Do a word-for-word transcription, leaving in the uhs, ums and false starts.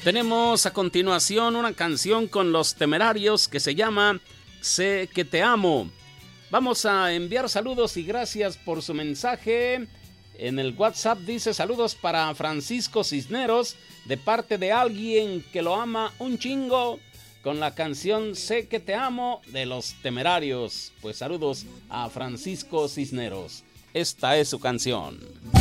Tenemos a continuación una canción con Los Temerarios que se llama Sé que te amo. Vamos a enviar saludos y gracias por su mensaje. En el WhatsApp dice saludos para Francisco Cisneros de parte de alguien que lo ama un chingo con la canción Sé que te amo de Los Temerarios. Pues saludos a Francisco Cisneros. Esta es su canción.